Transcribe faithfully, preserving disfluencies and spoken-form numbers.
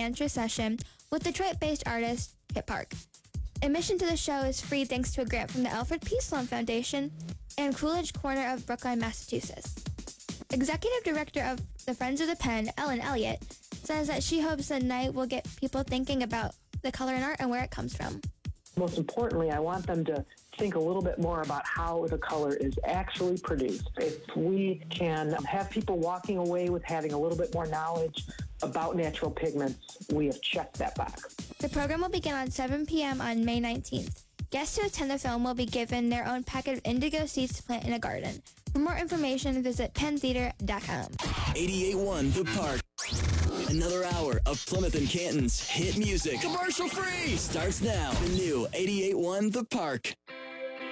answer session with Detroit-based artist Kit Park. Admission to the show is free thanks to a grant from the Alfred P. Sloan Foundation and Coolidge Corner of Brookline, Massachusetts. Executive Director of the Friends of the Pen, Ellen Elliott, says that she hopes the night will get people thinking about the color in art and where it comes from. Most importantly, I want them to think a little bit more about how the color is actually produced. If we can have people walking away with having a little bit more knowledge about natural pigments, we have checked that box. The program will begin on seven p.m. on May nineteenth. Guests who attend the film will be given their own packet of indigo seeds to plant in a garden. For more information, visit penn theater dot com. eighty-eight point one The Park. Another hour of Plymouth and Canton's hit music. Commercial free! Starts now. The new eighty-eight point one The Park.